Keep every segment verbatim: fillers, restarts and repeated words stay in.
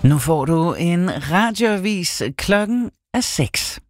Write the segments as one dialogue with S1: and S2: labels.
S1: Nu får du en radioavis. Klokken er seks.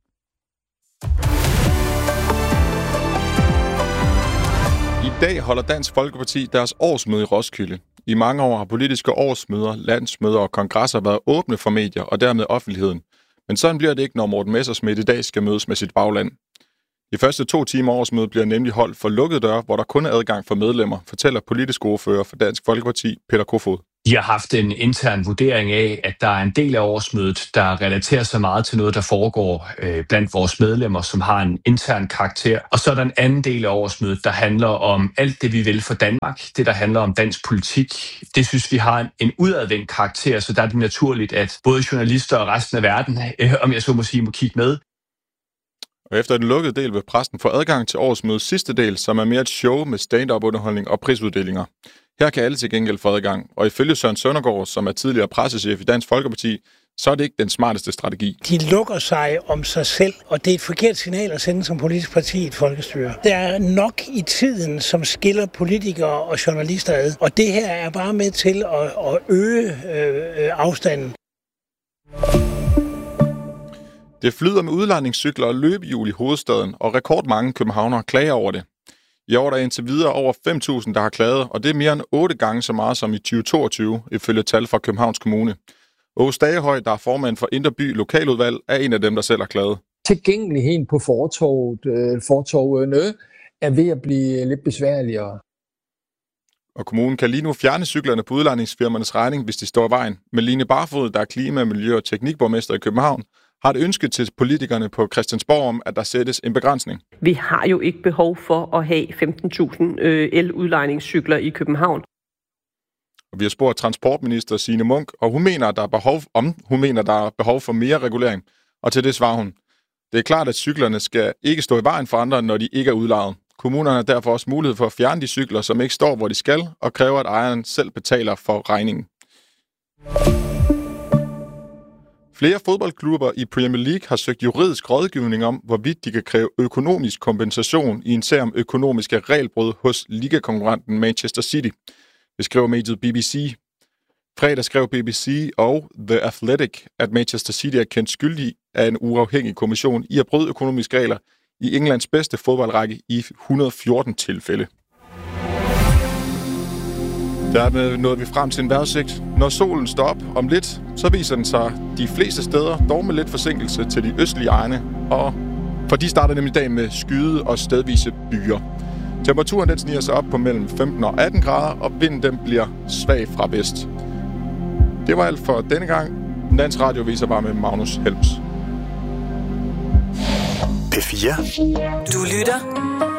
S2: I dag holder Dansk Folkeparti deres årsmøde i Roskilde. I mange år har politiske årsmøder, landsmøder og kongresser været åbne for medier og dermed offentligheden. Men sådan bliver det ikke, når Morten Messerschmidt i dag skal mødes med sit bagland. De første to timer årsmødet bliver nemlig holdt for lukkede døre, hvor der kun er adgang for medlemmer, fortæller politisk ordfører for Dansk Folkeparti, Peter Kofod.
S3: De har haft en intern vurdering af, at der er en del af årsmødet, der relaterer sig meget til noget, der foregår øh, blandt vores medlemmer, som har en intern karakter. Og så er der en anden del af årsmødet, der handler om alt det, vi vil for Danmark. Det, der handler om dansk politik. Det synes vi har en, en udadvendt karakter, så der er det naturligt, at både journalister og resten af verden, øh, om jeg så må sige, må kigge med.
S2: Og efter den lukkede del vil præsten få adgang til årsmødets sidste del, som er mere et show med stand-up-underholdning og prisuddelinger. Her kan alle til gengæld få adgang, og ifølge Søren Søndergaard, som er tidligere pressechef i Dansk Folkeparti, så er det ikke den smarteste strategi.
S4: De lukker sig om sig selv, og det er et forkert signal at sende som politisk parti i et folkestyre. Der er nok i tiden, som skiller politikere og journalister ad, og det her er bare med til at, at øge øh, afstanden.
S2: Det flyder med udlejningscykler og løbehjul i hovedstaden, og rekordmange københavnere klager over det. I år er der indtil videre over fem tusind, der har klaget, og det er mere end otte gange så meget som i tyve toogtyve, ifølge tal fra Københavns Kommune. Åge Stagehøj, der er formand for Indre By Lokaludvalg, er en af dem, der selv har klaget.
S5: Tilgængeligheden på fortovet, øh, fortovene er ved at blive lidt besværligere.
S2: Og kommunen kan lige nu fjerne cyklerne på udlejningsfirmaernes regning, hvis de står i vejen. Men Line Barfod, der er klima-, miljø- og teknikborgmester i København, har et ønske til politikerne på Christiansborg om, at der sættes en begrænsning.
S6: Vi har jo ikke behov for at have femten tusind øh, el-udlejningscykler i København.
S2: Og vi har spurgt transportminister Signe Munk, og hun mener, at der er behov, om hun mener, der er behov for mere regulering. Og til det svarer hun: det er klart, at cyklerne skal ikke stå i vejen for andre, når de ikke er udlejet. Kommunerne har derfor også mulighed for at fjerne de cykler, som ikke står, hvor de skal, og kræver, at ejeren selv betaler for regningen. Flere fodboldklubber i Premier League har søgt juridisk rådgivning om, hvorvidt de kan kræve økonomisk kompensation i en sag om økonomiske regelbrud hos ligakonkurrenten Manchester City. Det skriver mediet B B C. Fredag skrev B B C og The Athletic, at Manchester City er kendt skyldig af en uafhængig kommission i at bryde økonomiske regler i Englands bedste fodboldrække i et hundrede og fjorten tilfælde. Der nåede vi frem til en vejrudsigt. Når solen står op om lidt, så viser den sig de fleste steder, dog med lidt forsinkelse til de østlige egne. Og for de starter nemlig i dag med skyde og stedvise byer. Temperaturen den sniger sig op på mellem femten og atten grader, og vinden den bliver svag fra vest. Det var alt for denne gang. Dansk Radio viser bare med Magnus Helms.
S7: P fire.
S8: Du lytter